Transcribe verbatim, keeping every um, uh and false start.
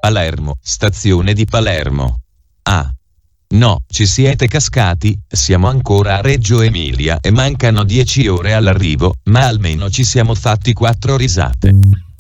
Palermo, stazione di Palermo. Ah. No, ci siete cascati, siamo ancora a Reggio Emilia e mancano dieci ore all'arrivo, ma almeno ci siamo fatti quattro risate.